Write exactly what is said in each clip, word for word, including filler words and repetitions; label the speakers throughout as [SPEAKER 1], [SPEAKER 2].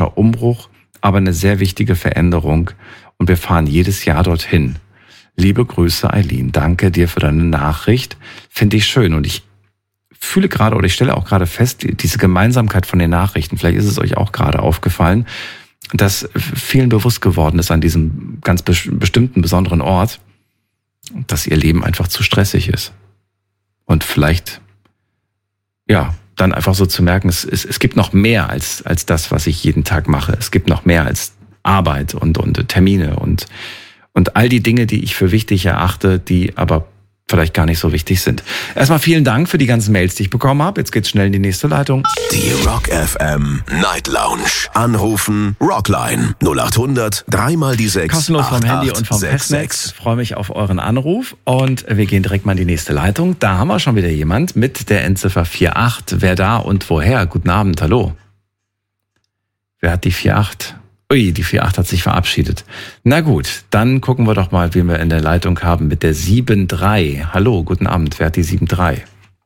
[SPEAKER 1] Umbruch, aber eine sehr wichtige Veränderung. Und wir fahren jedes Jahr dorthin. Liebe Grüße, Eileen. Danke dir für deine Nachricht. Finde ich schön. Und ich fühle gerade oder ich stelle auch gerade fest, diese Gemeinsamkeit von den Nachrichten, vielleicht ist es euch auch gerade aufgefallen, dass vielen bewusst geworden ist an diesem ganz bestimmten, besonderen Ort, dass ihr Leben einfach zu stressig ist. Und vielleicht, ja, dann einfach so zu merken, es, es, es gibt noch mehr als, als das, was ich jeden Tag mache. Es gibt noch mehr als Arbeit und, und Termine und, und all die Dinge, die ich für wichtig erachte, die aber vielleicht gar nicht so wichtig sind. Erstmal vielen Dank für die ganzen Mails, die ich bekommen habe. Jetzt geht's schnell in die nächste Leitung.
[SPEAKER 2] Die Rock F M Night Lounge. Anrufen Rockline null acht hundert dreimal die sechs.
[SPEAKER 1] Kostenlos vom Handy und vom Festnetz. Ich freue mich auf euren Anruf und wir gehen direkt mal in die nächste Leitung. Da haben wir schon wieder jemand mit der Endziffer vier acht. Wer da und woher? Guten Abend, hallo. Wer hat die vier acht? Ui, die vier acht hat sich verabschiedet. Na gut, dann gucken wir doch mal, wen wir in der Leitung haben mit der sieben drei. Hallo, guten Abend, wer hat die sieben drei?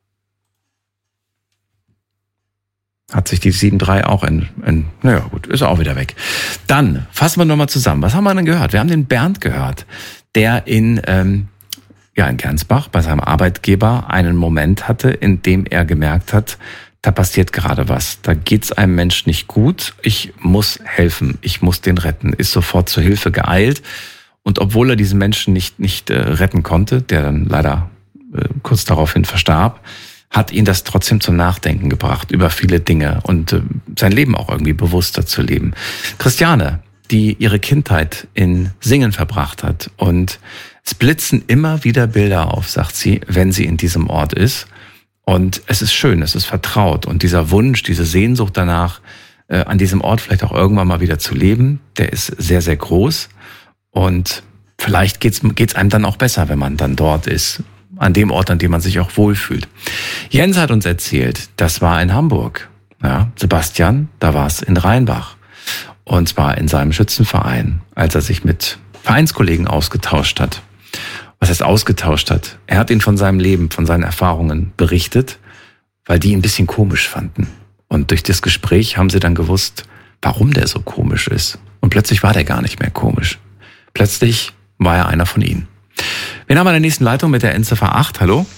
[SPEAKER 1] Hat sich die sieben drei auch in, in, naja gut, ist auch wieder weg. Dann fassen wir nochmal zusammen. Was haben wir denn gehört? Wir haben den Bernd gehört, der in, ähm, ja, in Gernsbach bei seinem Arbeitgeber einen Moment hatte, in dem er gemerkt hat, da passiert gerade was. Da geht's einem Menschen nicht gut. Ich muss helfen. Ich muss den retten. Ist sofort zur Hilfe geeilt. Und obwohl er diesen Menschen nicht, nicht äh, retten konnte, der dann leider äh, kurz daraufhin verstarb, hat ihn das trotzdem zum Nachdenken gebracht über viele Dinge und äh, sein Leben auch irgendwie bewusster zu leben. Christiane, die ihre Kindheit in Singen verbracht hat. Und es blitzen immer wieder Bilder auf, sagt sie, wenn sie in diesem Ort ist. Und es ist schön, es ist vertraut. Und dieser Wunsch, diese Sehnsucht danach, äh, an diesem Ort vielleicht auch irgendwann mal wieder zu leben, der ist sehr, sehr groß. Und vielleicht geht's, geht's einem dann auch besser, wenn man dann dort ist. An dem Ort, an dem man sich auch wohlfühlt. Jens hat uns erzählt, das war in Hamburg. Ja, Sebastian, da war es in Rheinbach. Und zwar in seinem Schützenverein, als er sich mit Vereinskollegen ausgetauscht hat. Was heißt ausgetauscht hat? Er hat ihn von seinem Leben, von seinen Erfahrungen berichtet, weil die ihn ein bisschen komisch fanden. Und durch das Gespräch haben sie dann gewusst, warum der so komisch ist. Und plötzlich war der gar nicht mehr komisch. Plötzlich war er einer von ihnen. Wen haben wir in der nächsten Leitung mit der Endziffer acht? Hallo?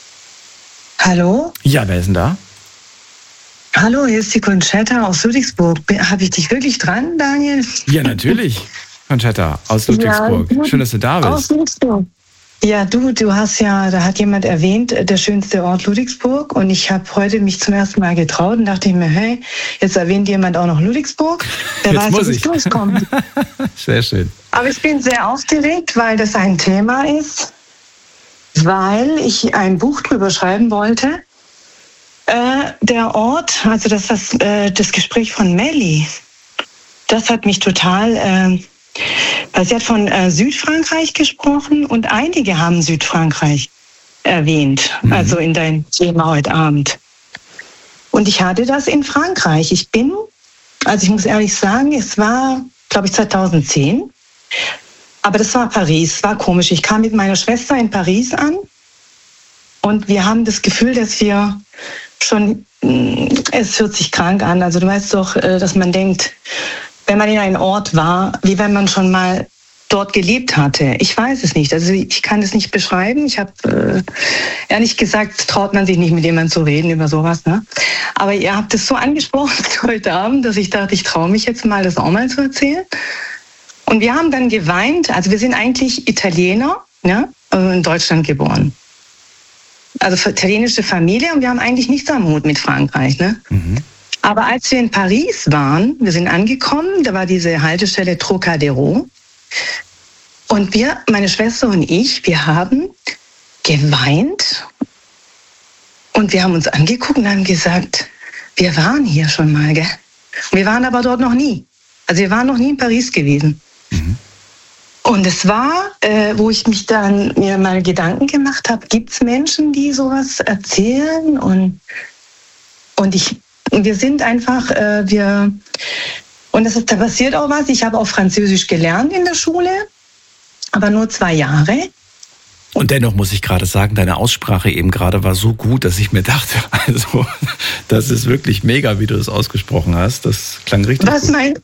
[SPEAKER 3] Hallo?
[SPEAKER 1] Ja, wer ist denn da?
[SPEAKER 3] Hallo, hier ist die Conchetta aus Ludwigsburg. Habe ich dich wirklich dran, Daniel?
[SPEAKER 1] Ja, natürlich. Conchetta aus Ludwigsburg. Ja, schön, dass du da bist.
[SPEAKER 3] Aus Ludwigsburg. Ja, du, du hast ja, da hat jemand erwähnt, der schönste Ort Ludwigsburg. Und ich habe heute mich zum ersten Mal getraut und dachte ich mir, hey, jetzt erwähnt jemand auch noch Ludwigsburg. Wer
[SPEAKER 1] jetzt
[SPEAKER 3] weiß,
[SPEAKER 1] muss
[SPEAKER 3] ob
[SPEAKER 1] ich.
[SPEAKER 3] es durchkommt.
[SPEAKER 1] Sehr schön.
[SPEAKER 3] Aber ich bin sehr aufgeregt, weil das ein Thema ist, weil ich ein Buch drüber schreiben wollte. Äh, der Ort, also das, das, äh, das Gespräch von Melli, das hat mich total... Äh, Weil sie hat von äh, Südfrankreich gesprochen und einige haben Südfrankreich erwähnt, mhm. also in deinem Thema heute Abend. Und ich hatte das in Frankreich. Ich bin, also ich muss ehrlich sagen, es war, glaube ich, zweitausendzehn, aber das war Paris, war komisch. Ich kam mit meiner Schwester in Paris an und wir haben das Gefühl, dass wir schon, es hört sich krank an, also du weißt doch, dass man denkt, wenn man in einem Ort war, wie wenn man schon mal dort gelebt hatte. Ich weiß es nicht. Also ich kann es nicht beschreiben. Ich habe äh, ehrlich gesagt, traut man sich nicht mit jemandem zu reden über sowas. Ne? Aber ihr habt es so angesprochen heute Abend, dass ich dachte, ich traue mich jetzt mal, das auch mal zu erzählen. Und wir haben dann geweint. Also wir sind eigentlich Italiener, ne? In Deutschland geboren. Also italienische Familie und wir haben eigentlich nichts am Hut mit Frankreich. Ne? Mhm. Aber als wir in Paris waren, wir sind angekommen, da war diese Haltestelle Trocadero. Und wir, meine Schwester und ich, wir haben geweint. Und wir haben uns angeguckt und haben gesagt, wir waren hier schon mal, gell? Und wir waren aber dort noch nie. Also wir waren noch nie in Paris gewesen. Mhm. Und es war, äh, wo ich mich dann mir mal Gedanken gemacht habe, gibt es Menschen, die sowas erzählen? Und, und ich... Wir sind einfach, äh, wir, und es ist, da passiert auch was. Ich habe auch Französisch gelernt in der Schule, aber nur zwei Jahre.
[SPEAKER 1] Und dennoch muss ich gerade sagen, deine Aussprache eben gerade war so gut, dass ich mir dachte, also das ist wirklich mega, wie du das ausgesprochen hast. Das klang richtig
[SPEAKER 3] Was,
[SPEAKER 1] gut.
[SPEAKER 3] mein,